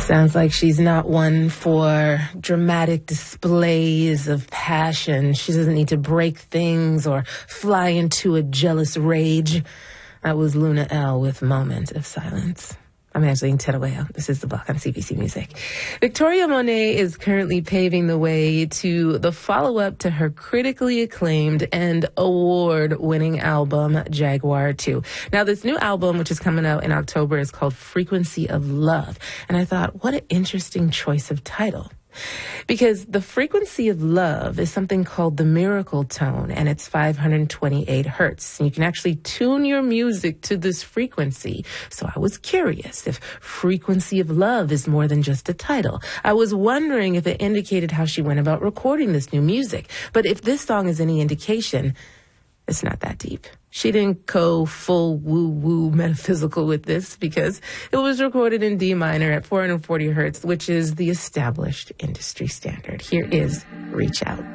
Sounds like she's not one for dramatic displays of passion. She doesn't need to break things or fly into a jealous rage. That was Luna L with Moment of Silence. I'm Angeline Terueo. This is The Block on CBC Music. Victoria Monet is currently paving the way to the follow-up to her critically acclaimed and award-winning album, Jaguar 2. Now, this new album, which is coming out in October, is called Frequency of Love. And I thought, what an interesting choice of title. Because the frequency of love is something called the miracle tone, and it's 528 hertz. And you can actually tune your music to this frequency. So I was curious if Frequency of Love is more than just a title. I was wondering if it indicated how she went about recording this new music. But if this song is any indication, it's not that deep. She didn't go full woo-woo metaphysical with this because it was recorded in D minor at 440 hertz, which is the established industry standard. Here is Reach Out.